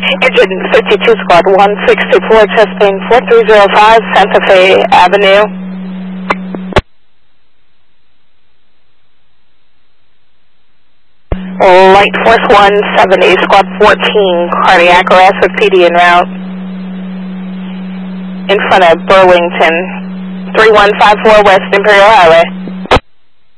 Engine 52 Squad 1624, chest plane 4305, Santa Fe Avenue. Light Force 170, Squad 14, cardiac arrest with PD en route. In front of Burlington, 3154 West Imperial Highway.